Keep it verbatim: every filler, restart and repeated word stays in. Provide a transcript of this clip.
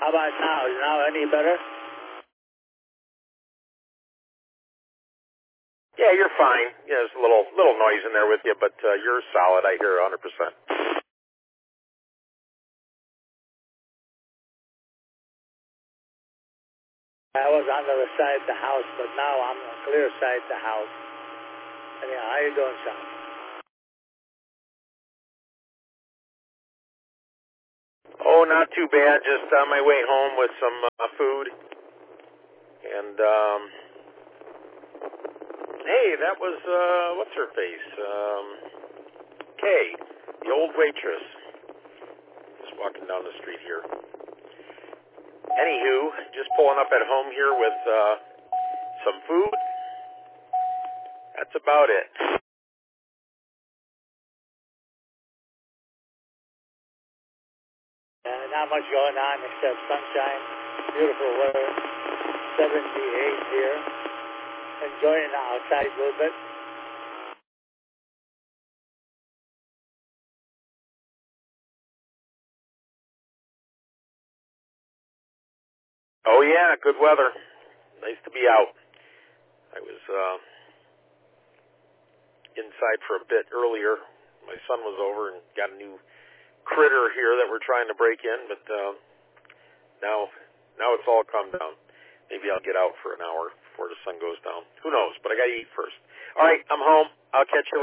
How about now? Is now any better? Yeah, you're fine. Yeah, there's a little little noise in there with you, but uh, you're solid. I hear one hundred percent. I was on the other side of the house, but now I'm on the clear side of the house. Anyhow, how you doing, son? Oh, not too bad. Just on my way home with some uh, food. And, um, hey, that was, uh, what's her face? Um, Kay, the old waitress. Just walking down the street here. Anywho, just pulling up at home here with, uh, some food. That's about it. Uh, not much going on except sunshine, beautiful weather, seventy-eight here. Enjoying the outside a little bit. Oh, yeah, good weather. Nice to be out. I was uh, inside for a bit earlier. My son was over and got a new critter here that we're trying to break in, but uh, now now it's all calmed down. Maybe I'll get out for an hour before the sun goes down. Who knows? But I got to eat first. All right, I'm home. I'll catch you later.